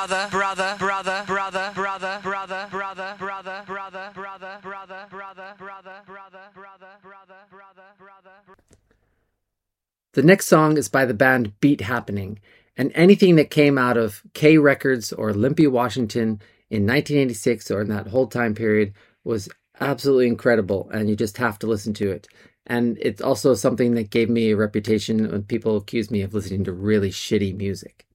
The next song is by the band Beat Happening, and anything that came out of K Records or Olympia, Washington in 1986 or in that whole time period was absolutely incredible, and you just have to listen to it. And it's also something that gave me a reputation when people accuse me of listening to really shitty music.